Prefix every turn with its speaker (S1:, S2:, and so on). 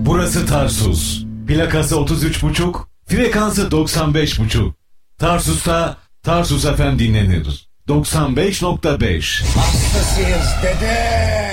S1: Burası Tarsus. Plakası 33,5, frekansı 95,5. Tarsus'ta Tarsus FM dinlenir. 95,5.
S2: Hastasıyız dede.